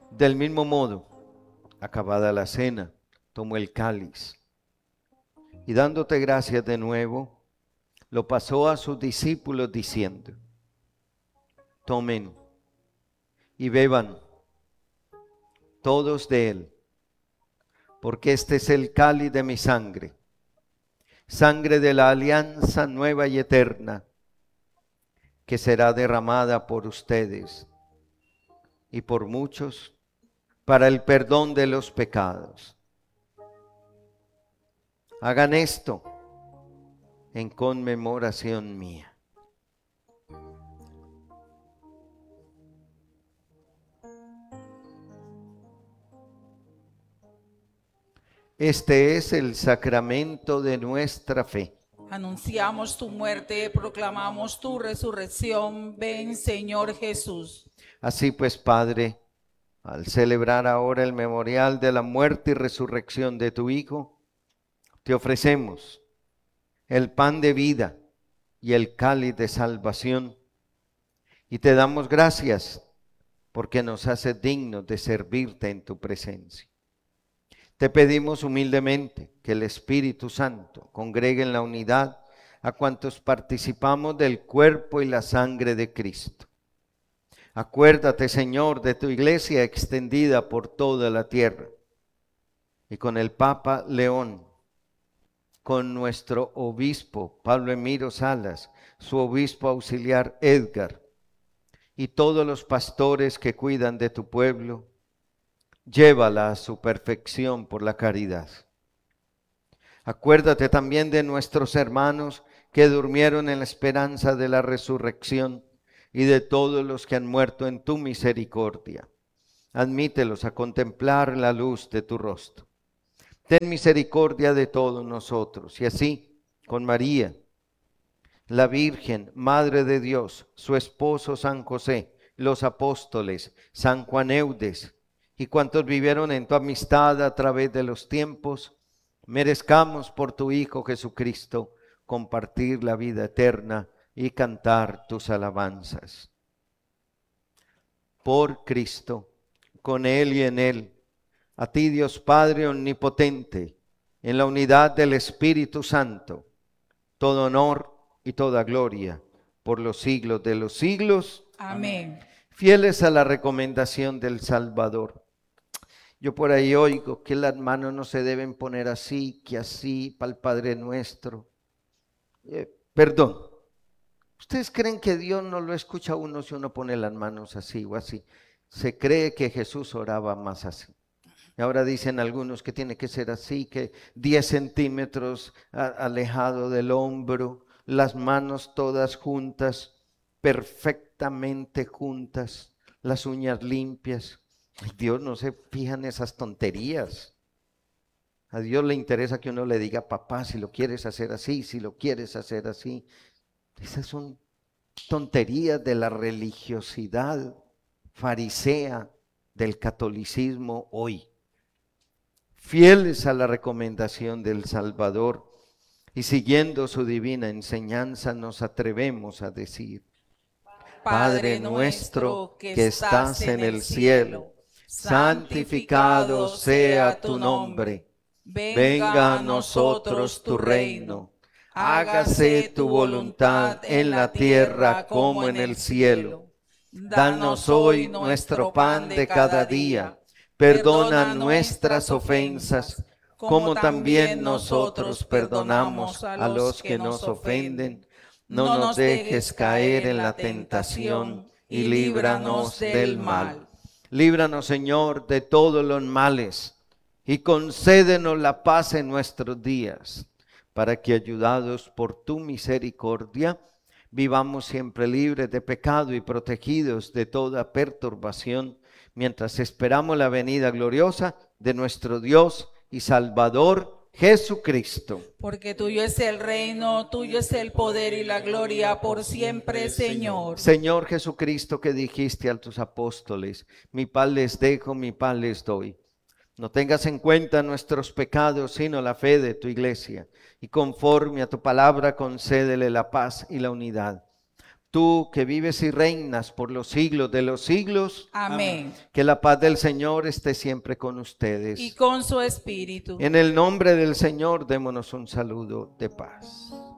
Del mismo modo, acabada la cena, tomó el cáliz y dándote gracias de nuevo, lo pasó a sus discípulos diciendo: tomen y beban todos de él, porque este es el cáliz de mi sangre, sangre de la alianza nueva y eterna, que será derramada por ustedes y por muchos para el perdón de los pecados. Hagan esto en conmemoración mía. Este es el sacramento de nuestra fe. Anunciamos tu muerte, proclamamos tu resurrección. Ven, Señor Jesús. Así pues, Padre, al celebrar ahora el memorial de la muerte y resurrección de tu Hijo, te ofrecemos el pan de vida y el cáliz de salvación, y te damos gracias porque nos haces dignos de servirte en tu presencia. Te pedimos humildemente que el Espíritu Santo congregue en la unidad a cuantos participamos del cuerpo y la sangre de Cristo. Acuérdate, Señor, de tu iglesia extendida por toda la tierra, y con el Papa León, con nuestro obispo Pablo Emiro Salas, su obispo auxiliar Edgar, y todos los pastores que cuidan de tu pueblo, llévala a su perfección por la caridad. Acuérdate también de nuestros hermanos que durmieron en la esperanza de la resurrección y de todos los que han muerto en tu misericordia. Admítelos a contemplar la luz de tu rostro. Ten misericordia de todos nosotros y así, con María, la Virgen, Madre de Dios, su esposo San José, los apóstoles, San Juan Eudes y cuantos vivieron en tu amistad a través de los tiempos, merezcamos por tu Hijo Jesucristo compartir la vida eterna y cantar tus alabanzas. Por Cristo, con Él y en Él, a ti Dios Padre omnipotente, en la unidad del Espíritu Santo, todo honor y toda gloria por los siglos de los siglos. Amén. Fieles a la recomendación del Salvador. Yo por ahí oigo que las manos no se deben poner así, que así, para el Padre Nuestro. Perdón, ¿ustedes creen que Dios no lo escucha a uno si uno pone las manos así o así? Se cree que Jesús oraba más así. Y ahora dicen algunos que tiene que ser así, que 10 centímetros alejado del hombro, las manos todas juntas, perfectamente juntas, las uñas limpias. Ay, Dios no se fija en esas tonterías. A Dios le interesa que uno le diga: papá, si lo quieres hacer así, si lo quieres hacer así. Esas son tonterías de la religiosidad farisea del catolicismo hoy. Fieles a la recomendación del Salvador y siguiendo su divina enseñanza, nos atrevemos a decir: Padre nuestro que estás en el cielo, santificado sea tu nombre. Venga a nosotros tu reino. Hágase tu voluntad en la tierra como en el cielo. Danos hoy nuestro pan de cada día. Perdona nuestras ofensas, como también nosotros perdonamos a los que nos ofenden. No nos dejes caer en la tentación y líbranos del mal. Líbranos, Señor, de todos los males y concédenos la paz en nuestros días, para que, ayudados por tu misericordia, vivamos siempre libres de pecado y protegidos de toda perturbación, mientras esperamos la venida gloriosa de nuestro Dios y Salvador Jesucristo. Porque tuyo es el reino, tuyo es el poder y la gloria por siempre, Señor. Señor Jesucristo, que dijiste a tus apóstoles: mi paz les dejo, mi paz les doy. No tengas en cuenta nuestros pecados, sino la fe de tu iglesia. Y conforme a tu palabra, concédele la paz y la unidad. tú que vives y reinas por los siglos de los siglos. Amén. Que la paz del Señor esté siempre con ustedes. Y con su espíritu. En el nombre del Señor, démonos un saludo de paz.